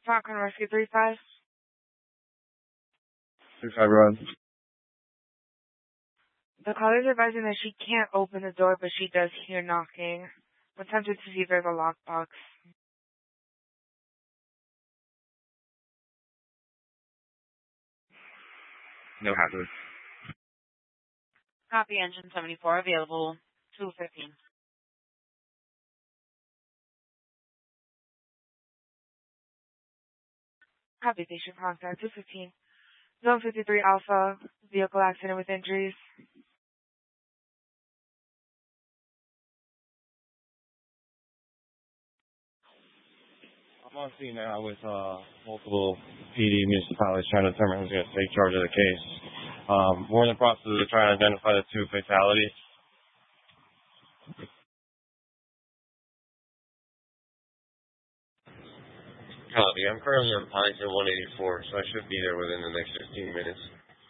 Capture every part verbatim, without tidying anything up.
Falcon Rescue three five. three five run. The caller is advising that she can't open the door, but she does hear knocking. I'm tempted to see if there's a lockbox. No hazard. Copy, engine seventy-four available, two fifteen. Copy, station contact two fifteen. Zone fifty-three Alpha, vehicle accident with injuries. I'm on scene now with uh, multiple P D municipalities trying to determine who's going to take charge of the case. Um, we're in the process of trying to identify the two fatalities. Copy. I'm currently on Pines one eighty-four, so I should be there within the next fifteen minutes.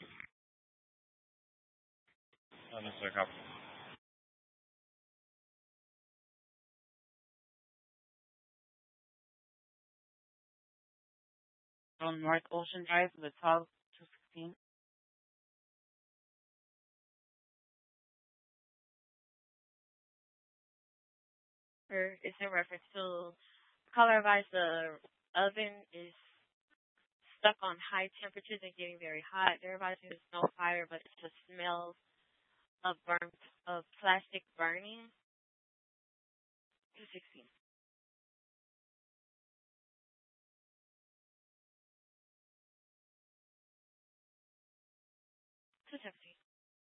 Understood, copy. On North Ocean Drive, the twelve two sixteen. Or it's in reference to caller advice the oven is stuck on high temperatures and getting very hot. They're advising there's no fire, but it's the smell of burnt of plastic burning. two sixteen.